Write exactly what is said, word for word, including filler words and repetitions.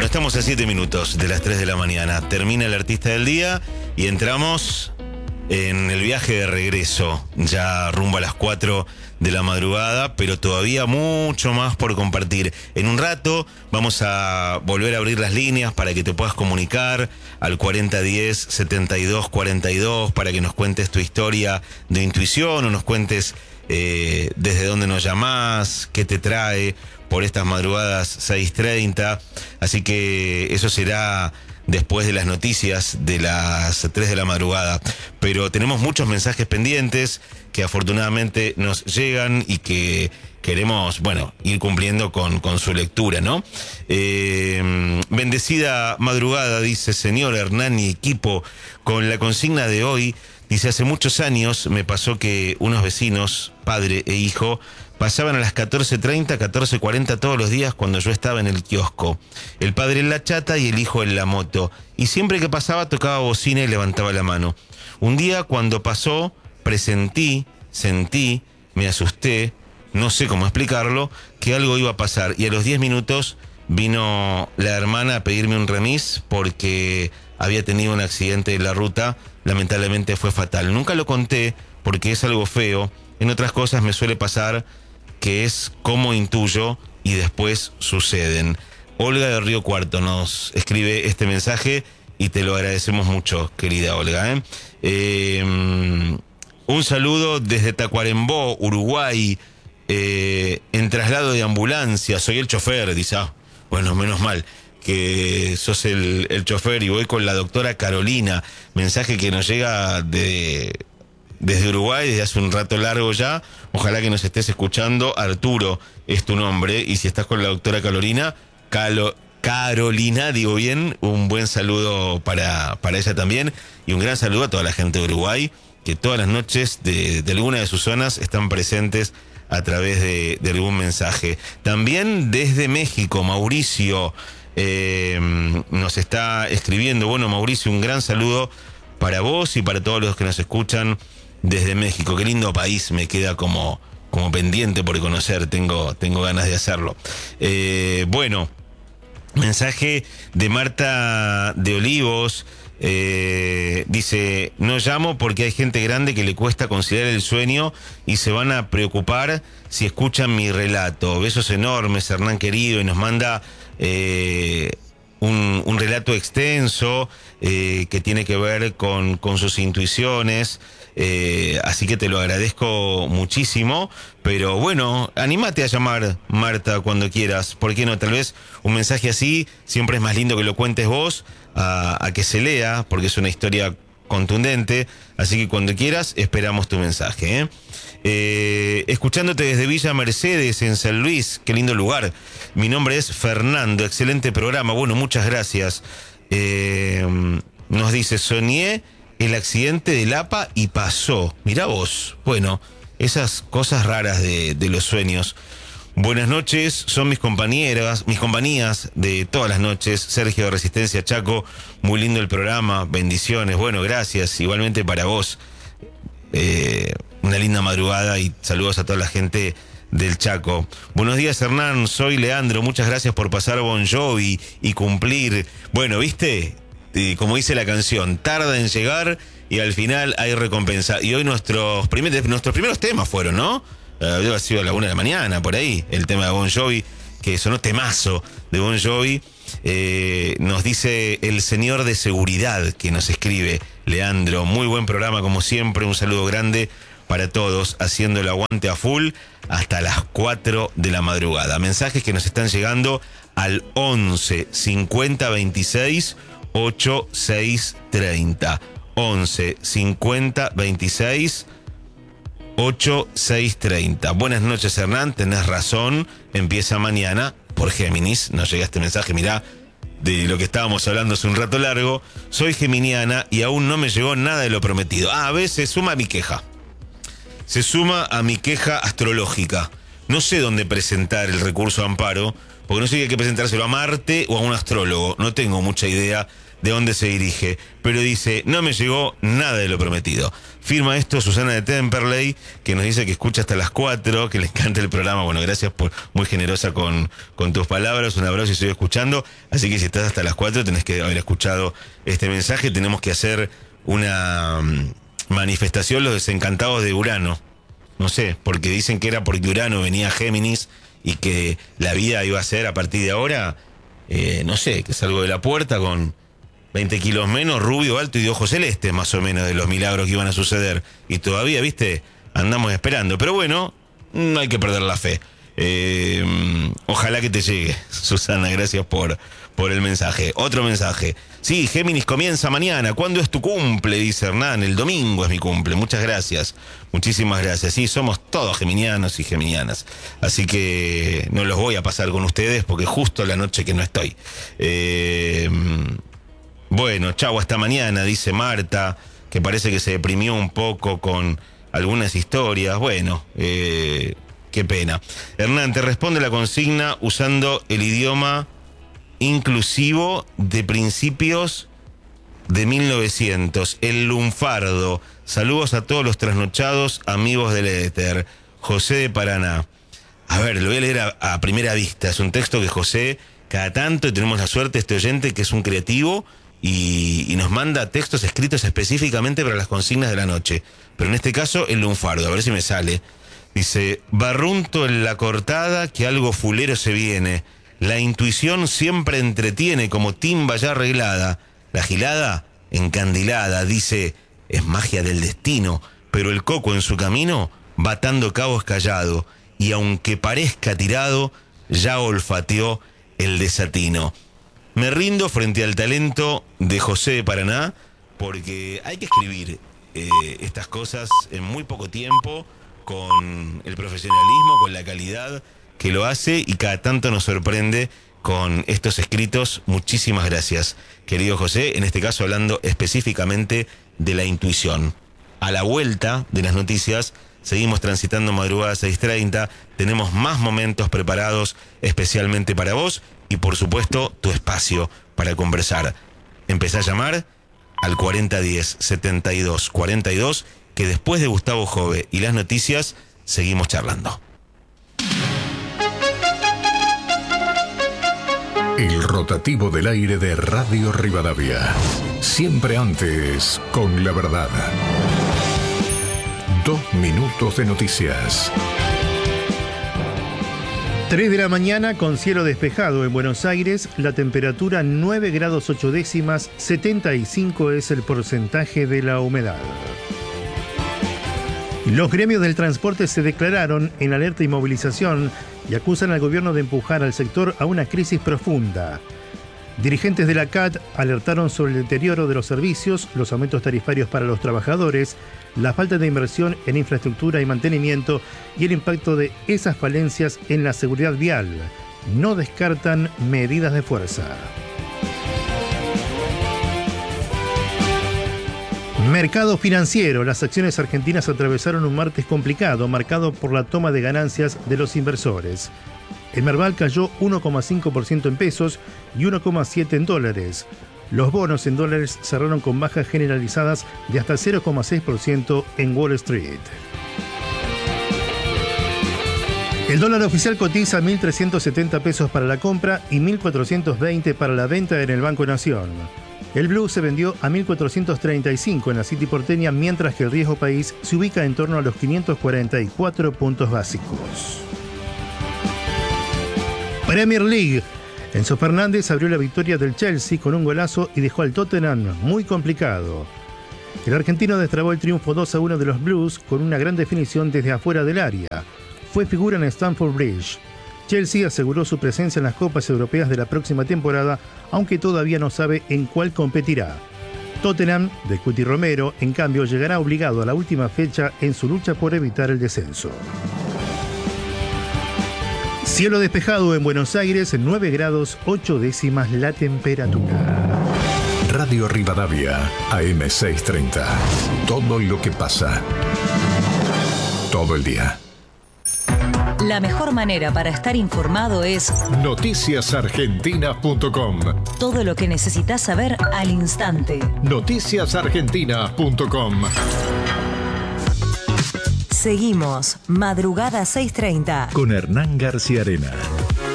estamos a siete minutos de las tres de la mañana. Termina el artista del día y entramos en el viaje de regreso, ya rumbo a las cuatro de la madrugada, pero todavía mucho más por compartir. En un rato vamos a volver a abrir las líneas para que te puedas comunicar al cuarenta diez setenta y dos cuarenta y dos para que nos cuentes tu historia de intuición o nos cuentes eh, desde dónde nos llamás, qué te trae por estas madrugadas seis treinta. Así que eso será después de las noticias de las tres de la madrugada. Pero tenemos muchos mensajes pendientes que afortunadamente nos llegan y que queremos, bueno, ir cumpliendo con, con su lectura, ¿no? Eh, bendecida madrugada, dice señor Hernán y equipo, con la consigna de hoy. Dice, hace muchos años me pasó que unos vecinos, padre e hijo, pasaban a las catorce treinta, catorce cuarenta todos los días cuando yo estaba en el kiosco. El padre en la chata y el hijo en la moto. Y siempre que pasaba tocaba bocina y levantaba la mano. Un día cuando pasó, presentí, sentí, me asusté, no sé cómo explicarlo, que algo iba a pasar. Y a los diez minutos vino la hermana a pedirme un remis porque había tenido un accidente en la ruta. Lamentablemente fue fatal. Nunca lo conté porque es algo feo. En otras cosas me suele pasar que es como intuyo y después suceden. Olga de Río Cuarto nos escribe este mensaje y te lo agradecemos mucho, querida Olga, ¿eh? Eh, un saludo desde Tacuarembó, Uruguay, eh, en traslado de ambulancia. Soy el chofer, dice. Ah, bueno, menos mal que sos el, el chofer y voy con la doctora Carolina. Mensaje que nos llega de... desde Uruguay, desde hace un rato largo ya. Ojalá que nos estés escuchando. Arturo es tu nombre. Y si estás con la doctora Carolina, Calo, Carolina, digo bien, un buen saludo para, para ella también. Y un gran saludo a toda la gente de Uruguay, que todas las noches de, de alguna de sus zonas están presentes a través de, de algún mensaje. También desde México, Mauricio eh, nos está escribiendo. Bueno, Mauricio, un gran saludo para vos y para todos los que nos escuchan desde México. Qué lindo país, me queda como, como pendiente por conocer, tengo, tengo ganas de hacerlo. Eh, bueno, mensaje de Marta de Olivos, eh, dice, no llamo porque hay gente grande que le cuesta conciliar el sueño y se van a preocupar si escuchan mi relato. Besos enormes, Hernán querido, y nos manda eh, un, un relato extenso eh, que tiene que ver con, con sus intuiciones. Eh, así que te lo agradezco muchísimo, pero bueno, anímate a llamar, Marta, cuando quieras. ¿Por qué no? Tal vez un mensaje así siempre es más lindo que lo cuentes vos, a, a que se lea, porque es una historia contundente. Así que cuando quieras, esperamos tu mensaje, ¿eh? Eh, escuchándote desde Villa Mercedes, en San Luis, qué lindo lugar. Mi nombre es Fernando, excelente programa. Bueno, muchas gracias. Eh, nos dice, soñé el accidente del A P A y pasó. Mirá vos. Bueno, esas cosas raras de, de los sueños. Buenas noches, son mis compañeras, mis compañías de todas las noches. Sergio de Resistencia Chaco, muy lindo el programa, bendiciones. Bueno, gracias, igualmente para vos. Eh, una linda madrugada y saludos a toda la gente del Chaco. Buenos días, Hernán, soy Leandro, muchas gracias por pasar Bon Jovi y cumplir. Bueno, ¿viste? Y como dice la canción, tarda en llegar y al final hay recompensa. Y hoy nuestros primeros, nuestros primeros temas fueron, ¿no? Uh, debe haber sido a la una de la mañana, por ahí, el tema de Bon Jovi, que sonó temazo de Bon Jovi. Eh, nos dice el señor de seguridad que nos escribe, Leandro, muy buen programa como siempre, un saludo grande para todos, haciendo el aguante a full hasta las cuatro de la madrugada. Mensajes que nos están llegando al once cincuenta veintiséis ochenta y seis treinta. once cincuenta veintiséis ochenta y seis treinta. Buenas noches, Hernán, tenés razón, empieza mañana por Géminis. Nos llega este mensaje, mirá, de lo que estábamos hablando hace un rato largo. Soy geminiana y aún no me llegó nada de lo prometido. Ah, a veces se suma a mi queja. Se suma a mi queja astrológica. no sé dónde presentar el recurso de amparo, porque no sé si hay que presentárselo a Marte o a un astrólogo, no tengo mucha idea de dónde se dirige, pero dice, no me llegó nada de lo prometido. Firma esto Susana de Temperley, que nos dice que escucha hasta las cuatro, que le encanta el programa. Bueno, gracias, por muy generosa con, con tus palabras, un abrazo y estoy escuchando. Así que si estás hasta las cuatro tenés que haber escuchado este mensaje. Tenemos que hacer una um, manifestación los desencantados de Urano. No sé, porque dicen que era porque Urano venía a Géminis y que la vida iba a ser a partir de ahora, eh, no sé, que salgo de la puerta con veinte kilos menos, rubio, alto y de ojos celestes, más o menos, de los milagros que iban a suceder. Y todavía, viste, andamos esperando. Pero bueno, no hay que perder la fe. Eh, ojalá que te llegue, Susana, gracias por, por el mensaje. Otro mensaje. Sí, Géminis comienza mañana. ¿Cuándo es tu cumple? Dice Hernán. El domingo es mi cumple. Muchas gracias. Muchísimas gracias. Sí, somos todos geminianos y geminianas. Así que no los voy a pasar con ustedes porque justo la noche que no estoy. Eh... Bueno, chau, hasta mañana, dice Marta, que parece que se deprimió un poco con algunas historias. Bueno, eh, qué pena. Hernán, te responde la consigna usando el idioma inclusivo de principios de mil novecientos, el lunfardo. Saludos a todos los trasnochados amigos del éter. José de Paraná. A ver, lo voy a leer a, a primera vista. Es un texto que José, cada tanto, y tenemos la suerte, este oyente que es un creativo, Y, y nos manda textos escritos específicamente para las consignas de la noche. Pero en este caso, el lunfardo, a ver si me sale. Dice, barrunto en la cortada que algo fulero se viene. La intuición siempre entretiene como timba ya arreglada. La gilada, encandilada, dice, es magia del destino. Pero el coco en su camino va atando cabos callado. Y aunque parezca tirado, ya olfateó el desatino. Me rindo frente al talento de José de Paraná, porque hay que escribir eh, estas cosas en muy poco tiempo, con el profesionalismo, con la calidad que lo hace, y cada tanto nos sorprende con estos escritos. Muchísimas gracias, querido José, en este caso hablando específicamente de la intuición. A la vuelta de las noticias, seguimos transitando madrugada seis treinta, tenemos más momentos preparados especialmente para vos, y por supuesto, tu espacio para conversar. Empezá a llamar al cuarenta diez, setenta y dos cuarenta y dos, que después de Gustavo Jove y las noticias, seguimos charlando. El rotativo del aire de Radio Rivadavia. Siempre antes, con la verdad. Dos minutos de noticias. tres de la mañana con cielo despejado en Buenos Aires, la temperatura nueve grados ocho décimas, setenta y cinco es el porcentaje de la humedad. Los gremios del transporte se declararon en alerta y movilización y acusan al gobierno de empujar al sector a una crisis profunda. Dirigentes de la C A T alertaron sobre el deterioro de los servicios, los aumentos tarifarios para los trabajadores, la falta de inversión en infraestructura y mantenimiento y el impacto de esas falencias en la seguridad vial. No descartan medidas de fuerza. Mercado financiero. Las acciones argentinas atravesaron un martes complicado, marcado por la toma de ganancias de los inversores. El Merval cayó uno coma cinco por ciento en pesos y uno coma siete por ciento en dólares. Los bonos en dólares cerraron con bajas generalizadas de hasta cero coma seis por ciento en Wall Street. El dólar oficial cotiza mil trescientos setenta pesos para la compra y mil cuatrocientos veinte para la venta en el Banco Nación. El Blue se vendió a mil cuatrocientos treinta y cinco en la City porteña, mientras que el riesgo país se ubica en torno a los quinientos cuarenta y cuatro puntos básicos. Premier League. Enzo Fernández abrió la victoria del Chelsea con un golazo y dejó al Tottenham muy complicado. El argentino destrabó el triunfo dos a uno de los Blues con una gran definición desde afuera del área. Fue figura en Stamford Bridge. Chelsea aseguró su presencia en las Copas Europeas de la próxima temporada, aunque todavía no sabe en cuál competirá. Tottenham, de Cuti Romero, en cambio, llegará obligado a la última fecha en su lucha por evitar el descenso. Cielo despejado en Buenos Aires, nueve grados ocho décimas la temperatura. Radio Rivadavia, A M seiscientos treinta. Todo lo que pasa. Todo el día. La mejor manera para estar informado es noticias argentinas punto com. Todo lo que necesitas saber al instante. noticias argentinas punto com. Seguimos, madrugada seis treinta. Con Hernán García Arena.